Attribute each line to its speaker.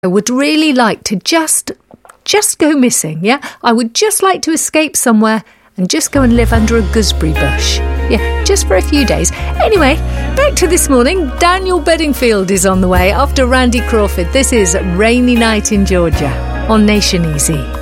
Speaker 1: I would really like to just go missing, yeah? I would just like to escape somewhere and just go and live under a gooseberry bush. Yeah, just for a few days. Anyway, back to this morning. Daniel Bedingfield is on the way after Randy Crawford. This is Rainy Night in Georgia on Nation Easy.